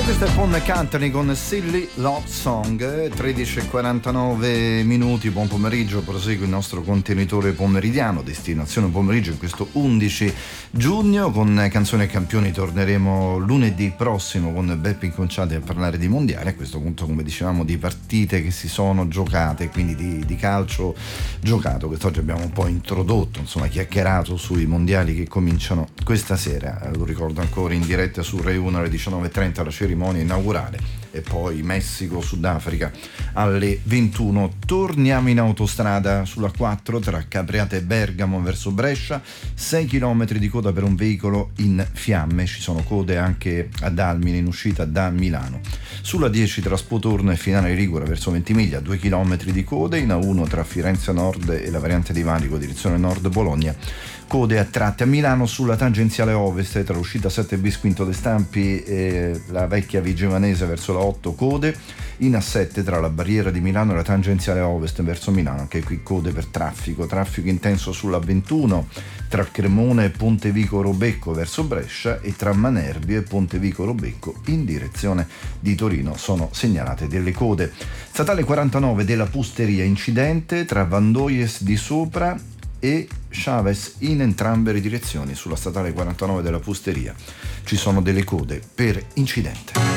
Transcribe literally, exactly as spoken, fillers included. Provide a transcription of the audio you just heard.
Questo è Paul McCartney con Silly Love Song. Tredici e quarantanove minuti, buon pomeriggio. Prosegue il nostro contenitore pomeridiano, destinazione pomeriggio in questo undici giugno. Con Canzoni e Campioni torneremo lunedì prossimo con Beppe Inconciati a parlare di mondiali. A questo punto, come dicevamo, di partite che si sono giocate, quindi di, di calcio giocato. Quest'oggi abbiamo un po' introdotto, insomma chiacchierato sui mondiali che cominciano questa sera. Lo ricordo ancora, in diretta su Rai uno alle diciannove e trenta la cerimonia inaugurale, e poi Messico Sudafrica alle ventuno. Torniamo in autostrada sulla quattro tra Capriate e Bergamo verso Brescia, sei chilometri di coda per un veicolo in fiamme, ci sono code anche ad Almine in uscita da Milano. Sulla dieci tra Spotorno e Finale Ligure verso Ventimiglia, due chilometri di code. In A uno tra Firenze Nord e la variante di Valico direzione Nord Bologna, code a tratti. A Milano sulla tangenziale ovest tra l'uscita sette bis Quinto de Stampi e la vecchia Vigevanese verso la otto, code. In A sette tra la barriera di Milano e la tangenziale ovest verso Milano, anche qui code per traffico. Traffico intenso sulla ventuno tra Cremona e Pontevico Robecco verso Brescia, e tra Manerbio e Pontevico Robecco in direzione di Torino sono segnalate delle code. Statale quarantanove della Pusteria, incidente tra Vandoies di Sopra e Chavez in entrambe le direzioni. Sulla statale quarantanove della Pusteria ci sono delle code per incidente.